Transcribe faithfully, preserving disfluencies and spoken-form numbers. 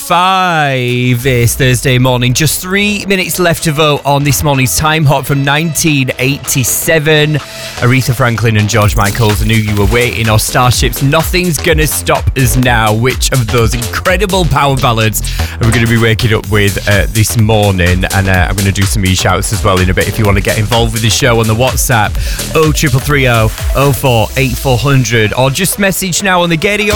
five this Thursday morning. Just three minutes left to vote on this morning's Time Hot from nineteen eighty-seven. Aretha Franklin and George Michael, I Knew You Were Waiting, or Starship's Nothing's Gonna Stop Us Now. Which of those incredible power ballads are we going to be waking up with uh, this morning? And uh, I'm going to do some e-shouts as well in a bit if you want to get involved with the show on the WhatsApp oh three three three oh oh four eight four hundred, or just message now on the Gadio